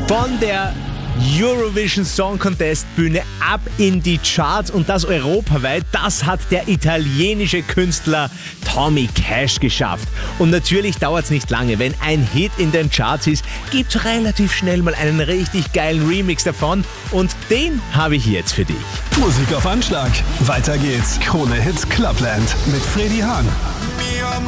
Von der Eurovision Song Contest Bühne ab in die Charts und das europaweit. Das hat der italienische Künstler Tommy Cash geschafft. Und natürlich dauert es nicht lange. Wenn ein Hit in den Charts ist, gibt es relativ schnell mal einen richtig geilen Remix davon. Und den habe ich jetzt für dich. Musik auf Anschlag. Weiter geht's. Krone Hits Clubland mit Freddy Hahn.